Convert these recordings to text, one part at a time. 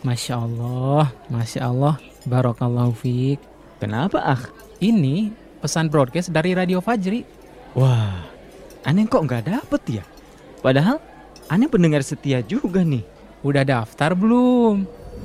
Masya Allah, Barakallahu fiik. Kenapa, Akh? Ini pesan broadcast dari Radio Fajri. Wah, aneh kok nggak dapet ya? Padahal aneh pendengar setia juga nih. Udah daftar belum?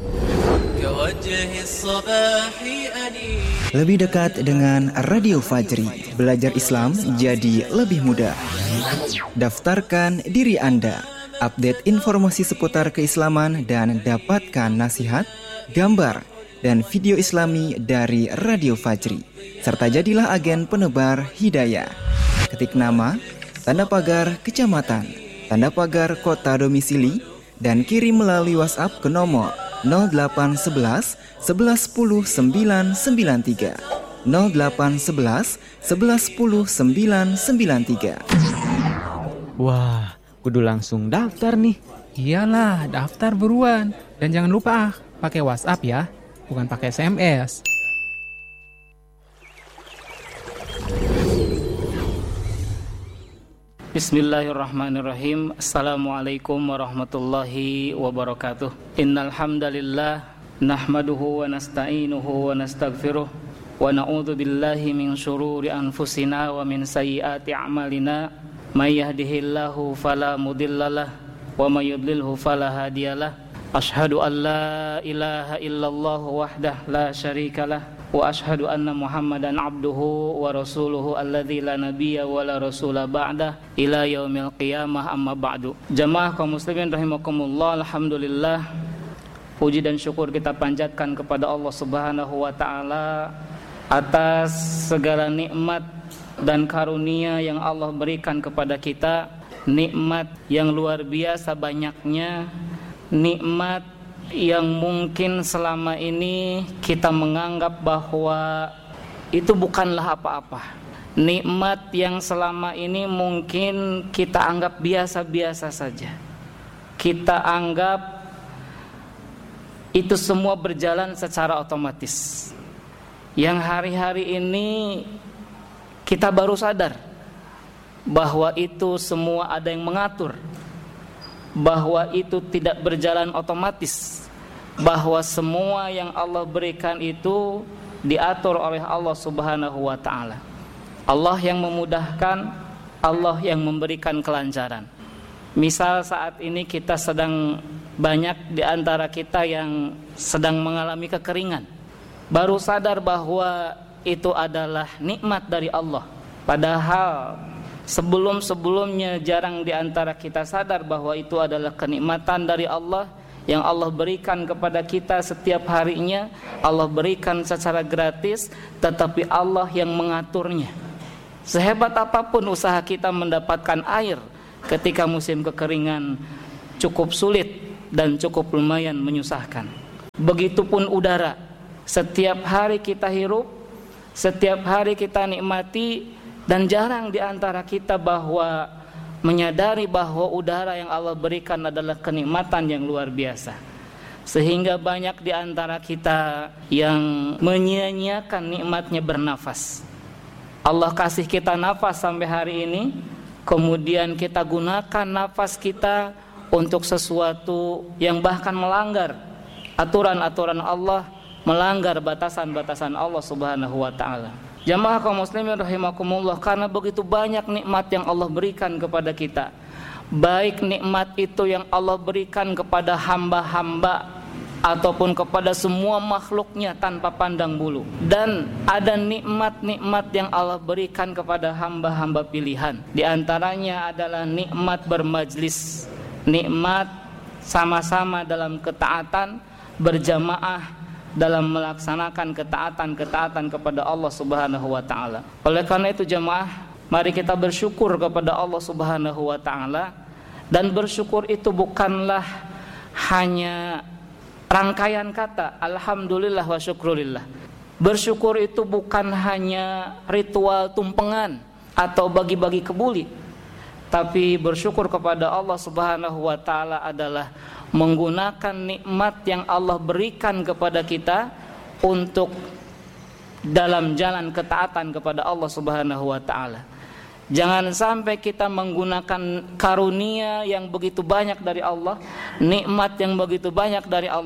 Lebih dekat dengan Radio Fajri, belajar Islam jadi lebih mudah. Daftarkan diri Anda, update informasi seputar keislaman dan dapatkan nasihat, gambar, dan video Islami dari Radio Fajri. Serta jadilah agen penebar hidayah. Ketik nama, tanda pagar kecamatan, tanda pagar kota domisili, dan kirim melalui WhatsApp ke nomor 0811 11 10 993 0811 11 10 993. Wah, kudu langsung daftar nih. Iyalah, daftar buruan. Dan jangan lupa pakai WhatsApp ya, bukan pakai SMS. Bismillahirrahmanirrahim. Assalamualaikum warahmatullahi wabarakatuh. Innal hamdalillah nahmaduhu wa nasta'inuhu wa nastaghfiruh wa na'udzu billahi min syururi anfusina wa min sayyiati a'malina. May yahdihillahu fala mudhillalah wa may yudlilhu fala hadiyalah. Asyhadu an la ilaha illallah wahdah la syarikalah wa asyhadu anna Muhammadan abduhu wa rasuluhu alladzi la nabiyya wa la rasula ba'dah ila yaumil qiyamah, amma ba'du. Jamaah kaum muslimin rahimakumullah, alhamdulillah, puji dan syukur kita panjatkan kepada Allah Subhanahu wa taala atas segala nikmat dan karunia yang Allah berikan kepada kita. Nikmat yang luar biasa banyaknya, nikmat yang mungkin selama ini kita menganggap bahwa itu bukanlah apa-apa. Nikmat yang selama ini mungkin kita anggap biasa-biasa saja. Kita anggap itu semua berjalan secara otomatis. Yang hari-hari ini kita baru sadar bahwa itu semua ada yang mengatur, bahwa itu tidak berjalan otomatis, bahwa semua yang Allah berikan itu diatur oleh Allah Subhanahu wa taala. Allah yang memudahkan, Allah yang memberikan kelancaran. Misal saat ini kita sedang banyak di antara kita yang sedang mengalami kekeringan. Baru sadar bahwa itu adalah nikmat dari Allah. Padahal sebelum-sebelumnya jarang di antara kita sadar bahwa itu adalah kenikmatan dari Allah yang Allah berikan kepada kita setiap harinya. Allah berikan secara gratis, tetapi Allah yang mengaturnya. Sehebat apapun usaha kita mendapatkan air ketika musim kekeringan, cukup sulit dan cukup lumayan menyusahkan. Begitupun udara, setiap hari kita hirup, setiap hari kita nikmati, dan jarang di antara kita bahwa menyadari bahwa udara yang Allah berikan adalah kenikmatan yang luar biasa. Sehingga banyak di antara kita yang menyia-nyiakan nikmatnya bernafas. Allah kasih kita nafas sampai hari ini, kemudian kita gunakan nafas kita untuk sesuatu yang bahkan melanggar aturan-aturan Allah, melanggar batasan-batasan Allah Subhanahu wa taala. Jamaah kaum muslimin rahimakumullah, karena begitu banyak nikmat yang Allah berikan kepada kita, baik nikmat itu yang Allah berikan kepada hamba-hamba ataupun kepada semua makhluknya tanpa pandang bulu, dan ada nikmat-nikmat yang Allah berikan kepada hamba-hamba pilihan. Di antaranya adalah nikmat bermajlis, nikmat sama-sama dalam ketaatan, berjamaah dalam melaksanakan ketaatan-ketaatan kepada Allah Subhanahu wa taala. Oleh karena itu jemaah, mari kita bersyukur kepada Allah Subhanahu wa taala, dan bersyukur itu bukanlah hanya rangkaian kata alhamdulillah wa syukrulillah. Bersyukur itu bukan hanya ritual tumpengan atau bagi-bagi kebuli, tapi bersyukur kepada Allah Subhanahu wa taala adalah menggunakan nikmat yang Allah berikan kepada kita untuk dalam jalan ketaatan kepada Allah Subhanahu wa taala. Jangan sampai kita menggunakan karunia yang begitu banyak dari Allah, nikmat yang begitu banyak dari Allah,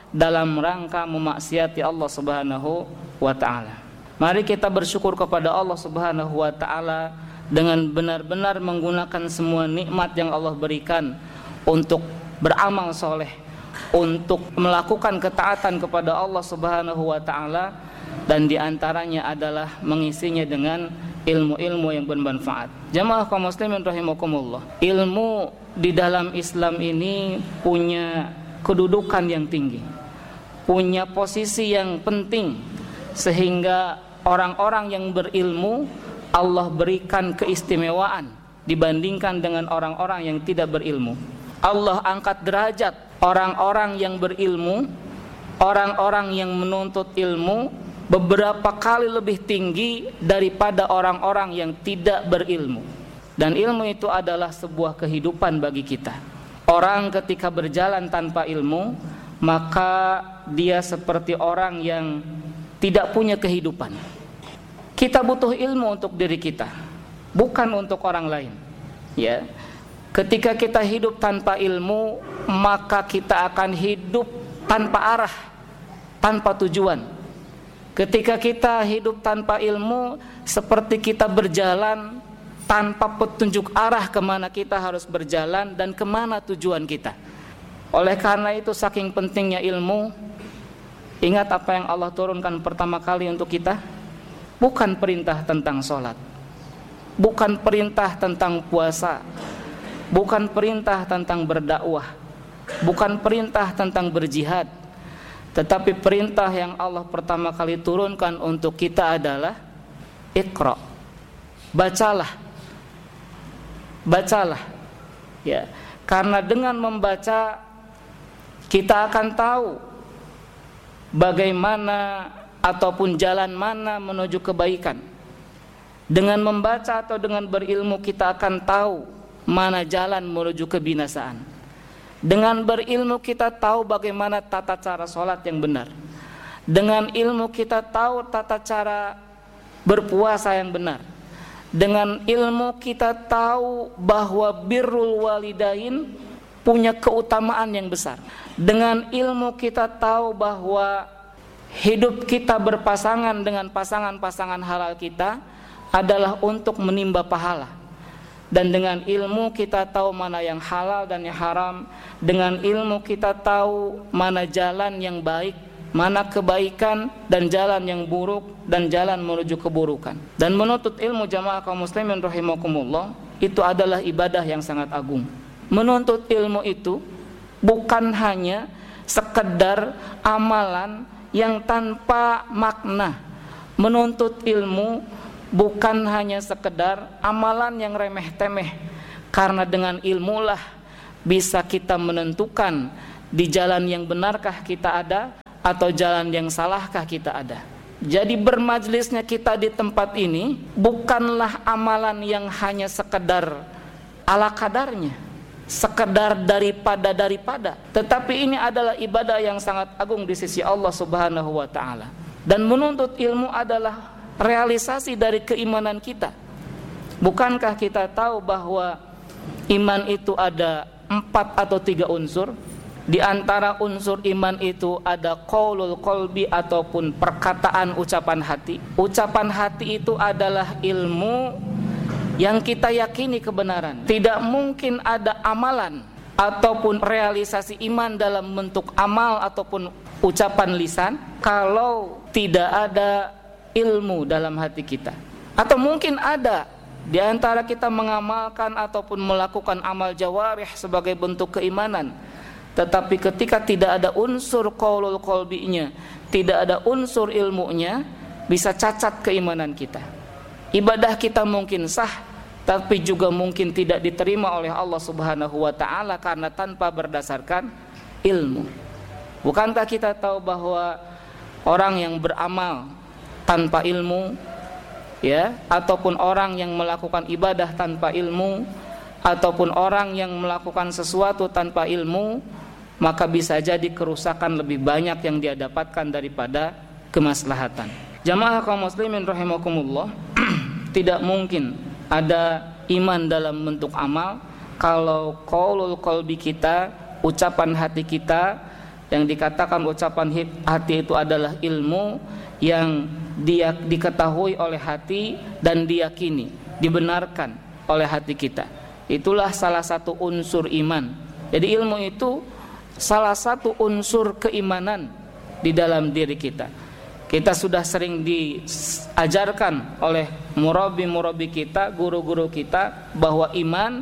dalam rangka memaksiati Allah Subhanahu wa taala. Mari kita bersyukur kepada Allah Subhanahu wa taala dengan benar-benar menggunakan semua nikmat yang Allah berikan untuk beramal soleh, untuk melakukan ketaatan kepada Allah Subhanahu wa taala, dan diantaranya adalah mengisinya dengan ilmu-ilmu yang bermanfaat. Jamaah kaum muslimin rahimakumullah. Ilmu di dalam Islam ini punya kedudukan yang tinggi, punya posisi yang penting, sehingga orang-orang yang berilmu Allah berikan keistimewaan dibandingkan dengan orang-orang yang tidak berilmu. Allah angkat derajat orang-orang yang berilmu, orang-orang yang menuntut ilmu beberapa kali lebih tinggi daripada orang-orang yang tidak berilmu. Dan ilmu itu adalah sebuah kehidupan bagi kita. Orang ketika berjalan tanpa ilmu, maka dia seperti orang yang tidak punya kehidupan. Kita butuh ilmu untuk diri kita, bukan untuk orang lain. Ya. Ketika kita hidup tanpa ilmu, maka kita akan hidup tanpa arah, tanpa tujuan. Ketika kita hidup tanpa ilmu, seperti kita berjalan tanpa petunjuk arah kemana kita harus berjalan dan kemana tujuan kita. Oleh karena itu saking pentingnya ilmu, ingat apa yang Allah turunkan pertama kali untuk kita? Bukan perintah tentang sholat, bukan perintah tentang puasa, bukan perintah tentang berdakwah, bukan perintah tentang berjihad, tetapi perintah yang Allah pertama kali turunkan untuk kita adalah Iqra. Bacalah. Bacalah. Ya, karena dengan membaca kita akan tahu bagaimana ataupun jalan mana menuju kebaikan. Dengan membaca atau dengan berilmu kita akan tahu mana jalan menuju kebinasaan. Dengan berilmu kita tahu bagaimana tata cara sholat yang benar. Dengan ilmu kita tahu tata cara berpuasa yang benar. Dengan ilmu kita tahu bahwa birrul walidain punya keutamaan yang besar. Dengan ilmu kita tahu bahwa hidup kita berpasangan dengan pasangan-pasangan halal kita adalah untuk menimba pahala. Dan dengan ilmu kita tahu mana yang halal dan yang haram. Dengan ilmu kita tahu mana jalan yang baik, mana kebaikan dan jalan yang buruk dan jalan menuju keburukan. Dan menuntut ilmu jamaah kaum muslimin rahimakumullah itu adalah ibadah yang sangat agung. Menuntut ilmu itu bukan hanya sekedar amalan yang tanpa makna. Menuntut ilmu bukan hanya sekedar amalan yang remeh-temeh, karena dengan ilmulah bisa kita menentukan di jalan yang benarkah kita ada atau jalan yang salahkah kita ada. Jadi bermajlisnya kita di tempat ini bukanlah amalan yang hanya sekedar ala kadarnya, sekedar daripada, tetapi ini adalah ibadah yang sangat agung di sisi Allah Subhanahu wa taala. Dan menuntut ilmu adalah realisasi dari keimanan kita. Bukankah kita tahu bahwa iman itu ada 4 atau 3 unsur? Di antara unsur iman itu ada qaulul qalbi ataupun perkataan ucapan hati. Ucapan hati itu adalah ilmu yang kita yakini kebenaran. Tidak mungkin ada amalan ataupun realisasi iman dalam bentuk amal ataupun ucapan lisan kalau tidak ada ilmu dalam hati kita. Atau mungkin ada di antara kita mengamalkan ataupun melakukan amal jawarih sebagai bentuk keimanan, tetapi ketika tidak ada unsur qaulul qalbinya, tidak ada unsur ilmunya, bisa cacat keimanan kita. Ibadah kita mungkin sah, tapi juga mungkin tidak diterima oleh Allah Subhanahu wa taala karena tanpa berdasarkan ilmu. Bukankah kita tahu bahwa orang yang beramal tanpa ilmu, ya, ataupun orang yang melakukan ibadah tanpa ilmu, ataupun orang yang melakukan sesuatu tanpa ilmu, maka bisa jadi kerusakan lebih banyak yang dia dapatkan daripada kemaslahatan. Jamaah kaum muslimin rahimakumullah, tidak mungkin ada iman dalam bentuk amal kalau qaulul qalbi kita, ucapan hati kita Yang dikatakan ucapan hati itu adalah ilmu yang dia diketahui oleh hati dan diyakini, dibenarkan oleh hati kita. Itulah salah satu unsur iman. Jadi ilmu itu salah satu unsur keimanan di dalam diri kita. Kita sudah sering diajarkan oleh murabi-murabi kita, guru-guru kita, bahwa iman,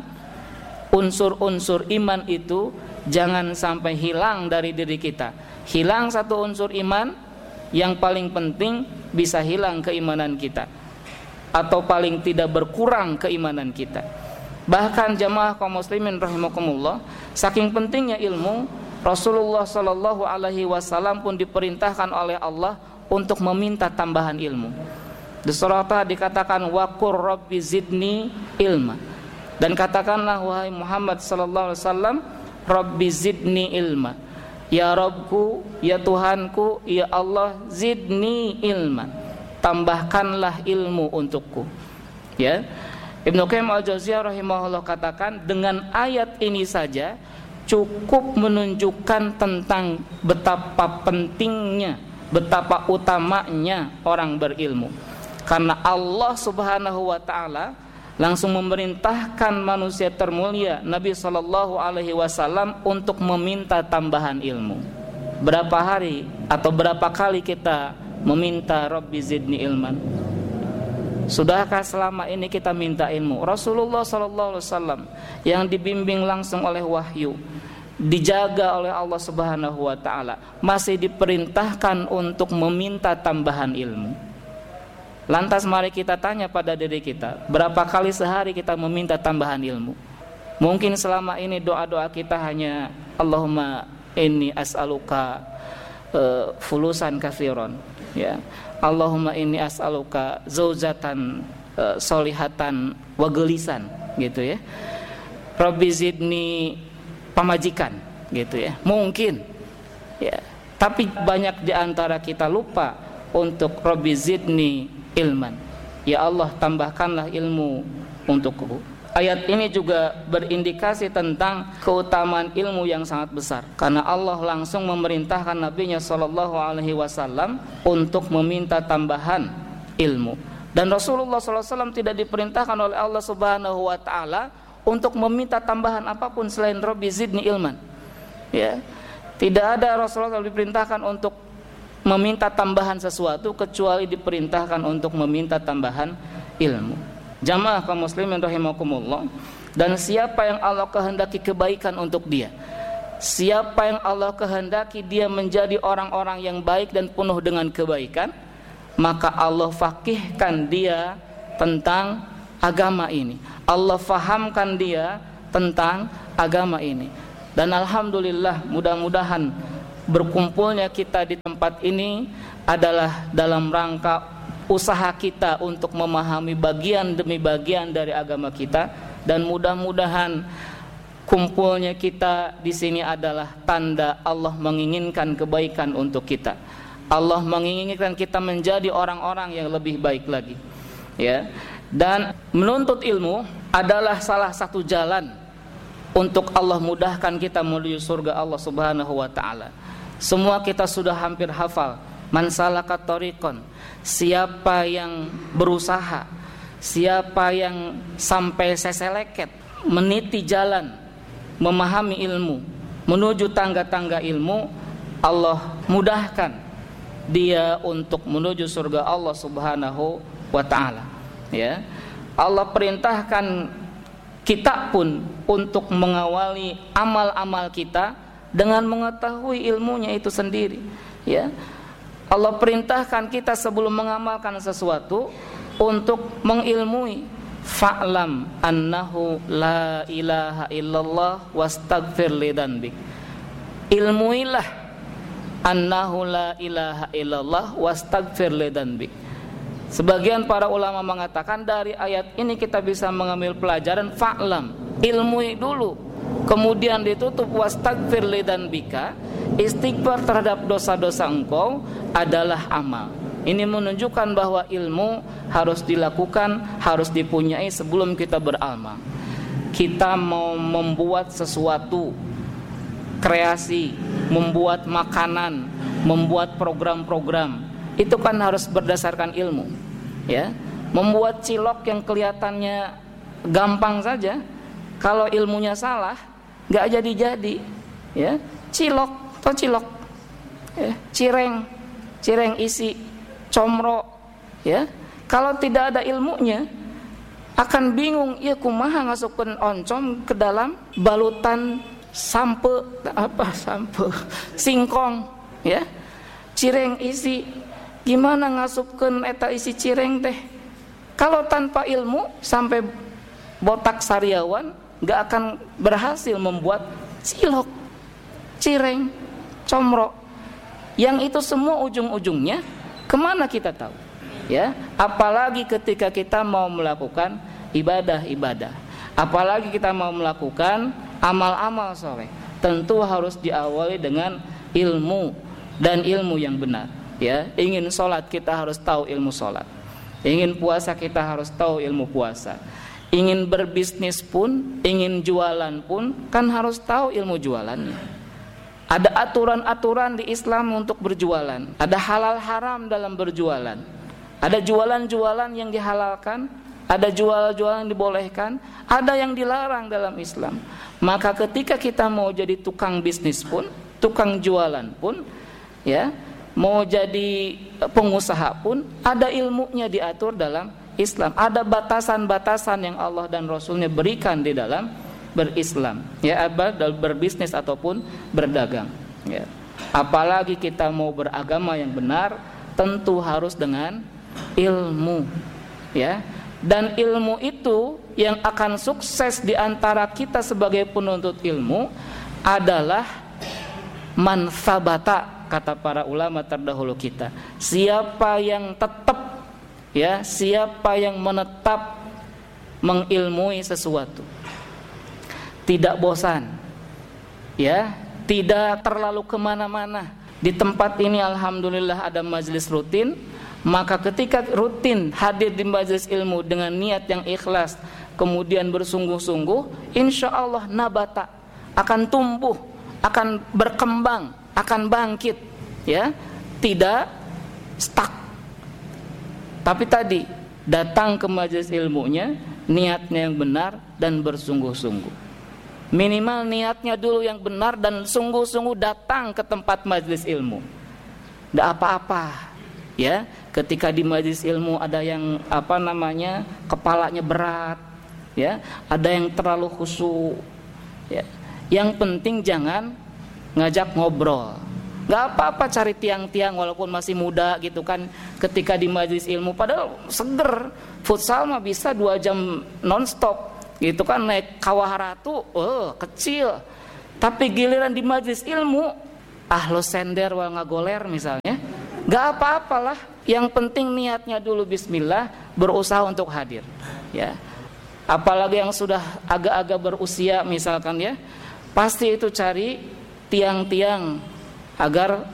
unsur-unsur iman itu jangan sampai hilang dari diri kita. Hilang satu unsur iman, yang paling penting bisa hilang keimanan kita, atau paling tidak berkurang keimanan kita. Bahkan jamaah kaum muslimin rahimakumullah, saking pentingnya ilmu, Rasulullah sallallahu alaihi wasallam pun diperintahkan oleh Allah untuk meminta tambahan ilmu. Di surah Taha dikatakan waqur rabbi zidni ilma. Dan katakanlah wahai Muhammad sallallahu alaihi wasallam, rabbi zidni ilma. Ya Rabbku, ya Tuhanku, ya Allah, zidni ilma. Tambahkanlah ilmu untukku. Ya. Ibnu Qayyim al-Jauziyah rahimahullah katakan, dengan ayat ini saja cukup menunjukkan tentang betapa pentingnya, betapa utamanya orang berilmu. Karena Allah Subhanahu wa taala langsung memerintahkan manusia termulia Nabi sallallahu alaihi wasallam untuk meminta tambahan ilmu. Berapa hari atau berapa kali kita meminta Rabbi zidni ilman? Sudahkah selama ini kita minta ilmu? Rasulullah sallallahu alaihi wasallam yang dibimbing langsung oleh wahyu, dijaga oleh Allah Subhanahu wa taala, masih diperintahkan untuk meminta tambahan ilmu. Lantas mari kita tanya pada diri kita, berapa kali sehari kita meminta tambahan ilmu? Mungkin selama ini doa-doa kita hanya Allahumma inni as'aluka fulusan katsiran, ya. Allahumma inni as'aluka zaujatan solihatan wa gelisan, gitu ya. Rabbi zidni pamajikan, gitu ya. Mungkin ya, tapi banyak di antara kita lupa untuk Rabbi zidni ilman. Ya Allah, tambahkanlah ilmu untukku. Ayat ini juga berindikasi tentang keutamaan ilmu yang sangat besar, karena Allah langsung memerintahkan Nabi-Nya sallallahu alaihi wasallam untuk meminta tambahan ilmu. Dan Rasulullah sallallahu alaihi wasallam tidak diperintahkan oleh Allah Subhanahu wa taala untuk meminta tambahan apapun selain Rabbi zidni ilman. Ya. Tidak ada Rasulullah diperintahkan untuk meminta tambahan sesuatu kecuali diperintahkan untuk meminta tambahan ilmu. Jamaah kaum muslimin rahimakumullah, dan siapa yang Allah kehendaki kebaikan untuk dia, siapa yang Allah kehendaki dia menjadi orang-orang yang baik dan penuh dengan kebaikan, maka Allah faqihkan dia tentang agama ini, Allah fahamkan dia tentang agama ini. Dan alhamdulillah, mudah-mudahan berkumpulnya kita di tempat ini adalah dalam rangka usaha kita untuk memahami bagian demi bagian dari agama kita, dan mudah-mudahan kumpulnya kita di sini adalah tanda Allah menginginkan kebaikan untuk kita. Allah menginginkan kita menjadi orang-orang yang lebih baik lagi. Ya. Dan menuntut ilmu adalah salah satu jalan untuk Allah mudahkan kita menuju surga Allah Subhanahu wa taala. Semua kita sudah hampir hafal. Man salaka tariqan, siapa yang berusaha, siapa yang sampai seseleket meniti jalan, memahami ilmu, menuju tangga-tangga ilmu, Allah mudahkan dia untuk menuju surga Allah Subhanahu wa taala. Ya. Allah perintahkan kita pun untuk mengawali amal-amal kita dengan mengetahui ilmunya itu sendiri. Ya. Allah perintahkan kita sebelum mengamalkan sesuatu untuk mengilmui. Fa'lam annahu la ilaha illallah wastaghfir lidzanbik. Ilmuilah annahu la ilaha illallah wastaghfir lidzanbik. Sebagian para ulama mengatakan dari ayat ini kita bisa mengambil pelajaran fa'lam, ilmui dulu, kemudian ditutup wastaghfir lidzanbika. Istighfar terhadap dosa-dosa engkau adalah amal. Ini menunjukkan bahwa ilmu harus dilakukan, harus dipunyai sebelum kita beramal. Kita mau membuat sesuatu kreasi, membuat makanan, membuat program-program, itu kan harus berdasarkan ilmu, ya. Membuat cilok yang kelihatannya gampang saja, kalau ilmunya salah, nggak jadi-jadi, ya. Cilok atau cilok, ya. Cireng isi, comro, ya. Kalau tidak ada ilmunya, akan bingung, ya kumaha ngasupkeun oncom ke dalam balutan singkong, ya. Cireng isi, gimana ngasupkeun eta isi cireng teh? Kalau tanpa ilmu sampai botak sariawan nggak akan berhasil membuat cilok, cireng, comro. Yang itu semua ujung-ujungnya kemana kita tahu, ya. Apalagi ketika kita mau melakukan ibadah-ibadah, apalagi kita mau melakukan amal-amal soleh, tentu harus diawali dengan ilmu dan ilmu yang benar, ya. Ingin sholat kita harus tahu ilmu sholat, ingin puasa kita harus tahu ilmu puasa, ingin berbisnis pun, ingin jualan pun kan harus tahu ilmu jualannya. Ada aturan-aturan di Islam untuk berjualan, ada halal haram dalam berjualan, ada jualan-jualan yang dihalalkan, ada jualan-jualan yang dibolehkan, ada yang dilarang dalam Islam. Maka ketika kita mau jadi tukang bisnis pun, tukang jualan pun, ya, mau jadi pengusaha pun, ada ilmunya diatur dalam Islam. Ada batasan-batasan yang Allah dan Rasulnya berikan di dalam berislam, ya, dalam berbisnis ataupun berdagang, ya. Apalagi kita mau beragama yang benar, tentu harus dengan ilmu, ya. Dan ilmu itu yang akan sukses di antara kita sebagai penuntut ilmu adalah man sabata, kata para ulama terdahulu kita. Siapa yang tetap, ya, siapa yang menetap mengilmui sesuatu, tidak bosan, ya, tidak terlalu kemana-mana. Di tempat ini alhamdulillah ada majelis rutin. Maka ketika rutin hadir di majelis ilmu dengan niat yang ikhlas, kemudian bersungguh-sungguh, insya Allah nabata, akan tumbuh, akan berkembang, akan bangkit, ya, tidak stuck. Tapi tadi datang ke majelis ilmunya, niatnya yang benar dan bersungguh-sungguh. Minimal niatnya dulu yang benar dan sungguh-sungguh datang ke tempat majelis ilmu. Tidak apa-apa, ya. Ketika di majelis ilmu ada yang kepalanya berat, ya, ada yang terlalu khusyuk, ya. Yang penting jangan ngajak ngobrol. Gak apa-apa cari tiang-tiang walaupun masih muda gitu kan, ketika di majelis ilmu, padahal seger. Futsal mah bisa 2 jam nonstop gitu kan, naik kawah ratu, kecil. Tapi giliran di majelis ilmu, lo sender wal ngagoler misalnya, gak apa-apalah. Yang penting niatnya dulu bismillah, berusaha untuk hadir, ya. Apalagi yang sudah agak-agak berusia misalkan, ya, pasti itu cari tiang-tiang agar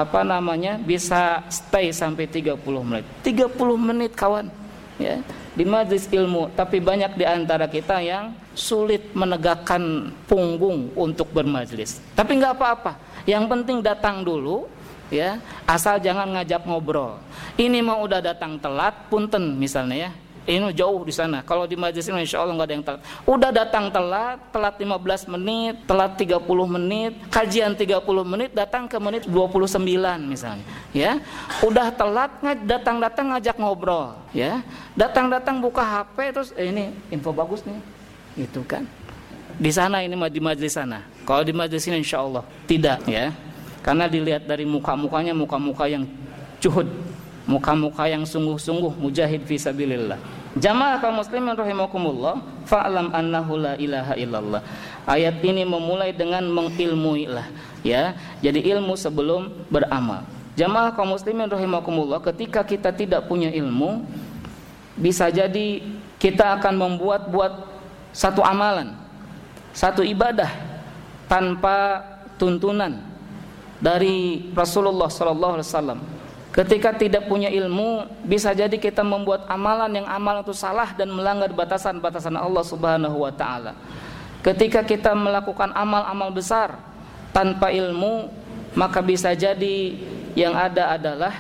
bisa stay sampai 30 menit. 30 menit kawan, ya, di majelis ilmu. Tapi banyak di antara kita yang sulit menegakkan punggung untuk bermajelis. Tapi nggak apa-apa. Yang penting datang dulu, ya, asal jangan ngajak ngobrol. Ini mau udah datang telat, punten misalnya, ya. Ini jauh di sana. Kalau di majelis ini insya Allah nggak ada yang telat. Udah datang telat 15 menit, telat 30 menit, kajian 30 menit, datang ke menit 29 misalnya, ya. Udah telat, datang ngajak ngobrol, ya. Datang buka HP terus ini info bagus nih, gitu kan. Di sana ini di majelis sana. Kalau di majelis ini insya Allah tidak, ya. Karena dilihat dari muka-mukanya, muka-muka yang juhud, muka-muka yang sungguh-sungguh mujahid fi sabilillah. Jamaah kaum muslimin rahimakumullah, fa'lam annahu la ilaha illallah. Ayat ini memulai dengan mengilmuilah, ya. Jadi ilmu sebelum beramal. Jamaah kaum muslimin rahimakumullah, ketika kita tidak punya ilmu, bisa jadi kita akan membuat satu amalan, satu ibadah tanpa tuntunan dari Rasulullah SAW. Ketika tidak punya ilmu, bisa jadi kita membuat amalan yang amalan itu salah dan melanggar batasan-batasan Allah Subhanahu wa taala. Ketika kita melakukan amal-amal besar, tanpa ilmu, maka bisa jadi yang ada adalah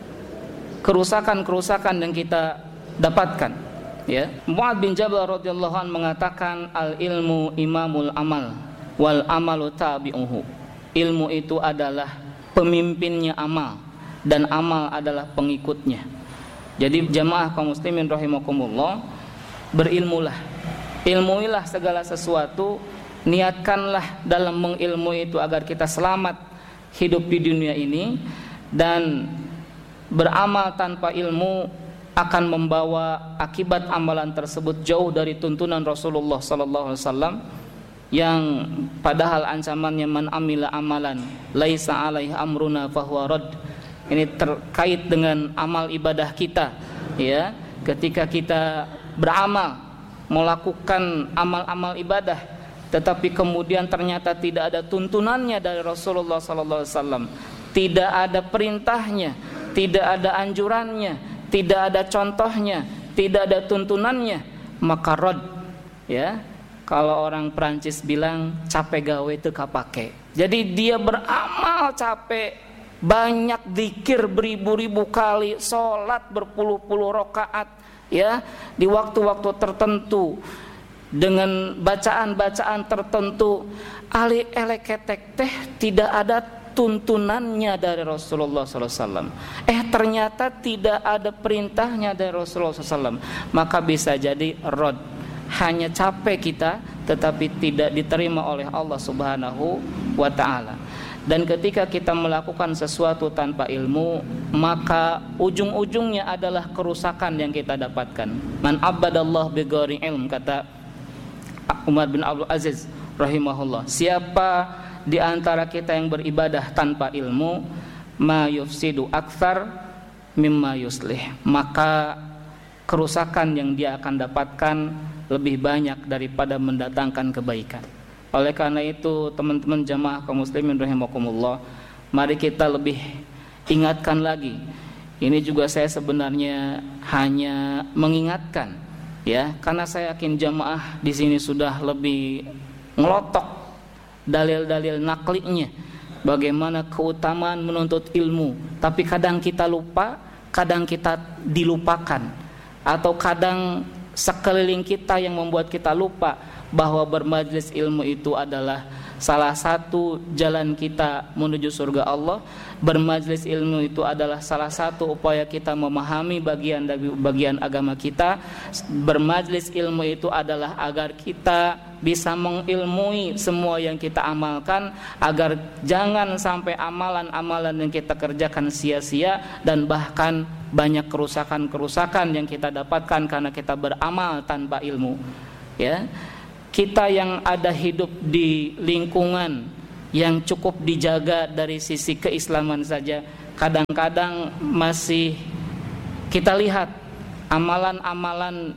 kerusakan-kerusakan yang kita dapatkan. Ya, Mu'adz bin Jabal radhiyallahu anhu mengatakan, al ilmu imamul amal wal amalu tabi'uhu. Ilmu itu adalah pemimpinnya amal dan amal adalah pengikutnya. Jadi jamaah kaum muslimin rahimakumullah, berilmulah, ilmuilah segala sesuatu, niatkanlah dalam mengilmu itu agar kita selamat hidup di dunia ini, dan beramal tanpa ilmu akan membawa akibat amalan tersebut jauh dari tuntunan Rasulullah sallallahu alaihi wasallam, yang padahal ancamannya man amila amalan laisa alaihi amruna fahuwa rad. Ini terkait dengan amal ibadah kita, ya. Ketika kita beramal, melakukan amal-amal ibadah, tetapi kemudian ternyata tidak ada tuntunannya dari Rasulullah sallallahu alaihi wasallam, tidak ada perintahnya, tidak ada anjurannya, tidak ada contohnya, tidak ada tuntunannya, maka rod, ya. Kalau orang Perancis bilang capek gawe teu kapake. Jadi dia beramal capek, banyak zikir beribu-ribu kali, sholat berpuluh-puluh rakaat, ya, di waktu-waktu tertentu dengan bacaan-bacaan tertentu, ali eleketek teh tidak ada tuntunannya dari Rasulullah SAW. Ternyata tidak ada perintahnya dari Rasulullah SAW, maka bisa jadi rod, hanya capek kita tetapi tidak diterima oleh Allah Subhanahu wa ta'ala. Dan ketika kita melakukan sesuatu tanpa ilmu, maka ujung-ujungnya adalah kerusakan yang kita dapatkan. Man abadallah bighairi ilm, kata Umar bin Abdul Aziz rahimahullah, siapa di antara kita yang beribadah tanpa ilmu, ma yufsidu aktsar mimma yuslih, maka kerusakan yang dia akan dapatkan lebih banyak daripada mendatangkan kebaikan. Oleh karena itu, teman-teman jamaah kaum muslimin rahimakumullah, mari kita lebih ingatkan lagi. Ini juga saya sebenarnya hanya mengingatkan, ya, karena saya yakin jamaah di sini sudah lebih ngelotok dalil-dalil naklinya, bagaimana keutamaan menuntut ilmu. Tapi kadang kita lupa, kadang kita dilupakan, atau kadang sekeliling kita yang membuat kita lupa bahwa bermajlis ilmu itu adalah salah satu jalan kita menuju surga Allah. Bermajlis ilmu itu adalah salah satu upaya kita memahami bagian agama kita. Bermajlis ilmu itu adalah agar kita bisa mengilmui semua yang kita amalkan, agar jangan sampai amalan-amalan yang kita kerjakan sia-sia dan bahkan banyak kerusakan-kerusakan yang kita dapatkan karena kita beramal tanpa ilmu, ya. Kita yang ada hidup di lingkungan yang cukup dijaga dari sisi keislaman saja, kadang-kadang masih kita lihat amalan-amalan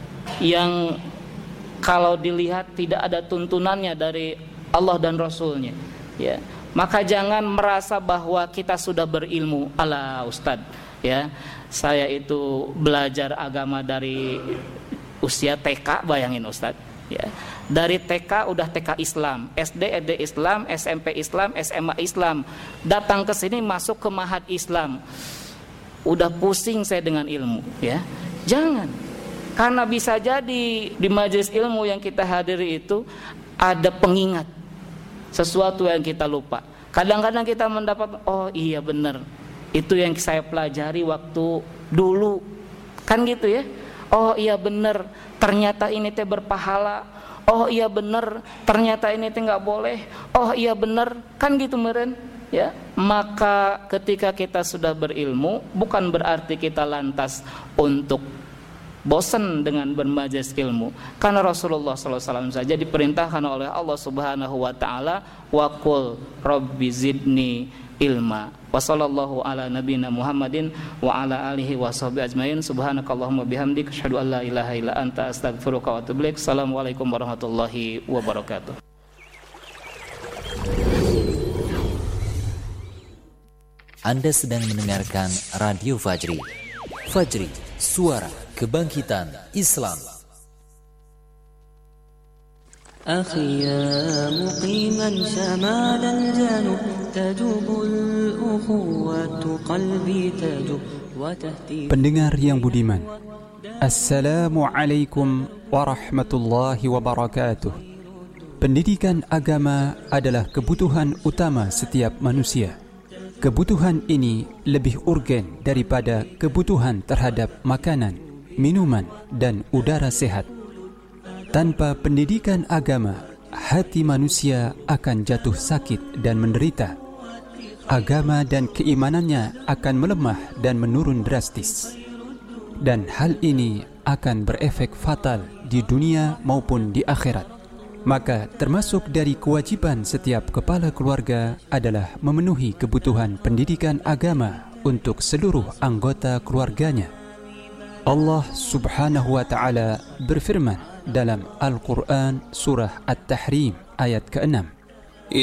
yang kalau dilihat tidak ada tuntunannya dari Allah dan Rasulnya, ya. Maka jangan merasa bahwa kita sudah berilmu. Ala Ustadz, ya, saya itu belajar agama dari usia TK, bayangin Ustadz, ya. Dari TK udah TK Islam, SD Islam, SMP Islam, SMA Islam, datang ke sini masuk ke Mahad Islam, udah pusing saya dengan ilmu, ya. Jangan, karena bisa jadi di majelis ilmu yang kita hadiri itu ada pengingat sesuatu yang kita lupa. Kadang-kadang kita mendapat, oh iya benar, itu yang saya pelajari waktu dulu, kan gitu ya. Oh iya benar, ternyata ini teh berpahala. Oh iya benar, ternyata ini teh nggak boleh. Oh iya benar, kan gitu meren, ya. Maka ketika kita sudah berilmu, bukan berarti kita lantas untuk bosan dengan bermajelis ilmu, karena Rasulullah SAW saja diperintahkan oleh Allah Subhanahu wa taala, wa qul rabbi zidni ilma. Wa sallallahu ala nabiyina Muhammadin wa ala alihi wa sahbihi ajmain. Subhanakallahumma bihamdika asyhadu an la ilaha illa anta astaghfiruka wa atubu ilaik. Assalamualaikum warahmatullahi wabarakatuh. Anda sedang mendengarkan Radio Fajri. Fajri, suara kebangkitan Islam. أخي يا مقيما شمال الجنوب تجوب الأخوة قلبي تجوب وتهتي. Pendengar yang budiman, Assalamualaikum warahmatullahi wabarakatuh. Pendidikan agama adalah kebutuhan utama setiap manusia. Kebutuhan ini lebih urgen daripada kebutuhan terhadap makanan, minuman, dan udara sehat. Tanpa pendidikan agama, hati manusia akan jatuh sakit dan menderita. Agama dan keimanannya akan melemah dan menurun drastis. Dan hal ini akan berefek fatal di dunia maupun di akhirat. Maka termasuk dari kewajiban setiap kepala keluarga adalah memenuhi kebutuhan pendidikan agama untuk seluruh anggota keluarganya. Allah Subhanahu wa ta'ala berfirman dalam Al-Quran surah At-Tahrim ayat ke-6,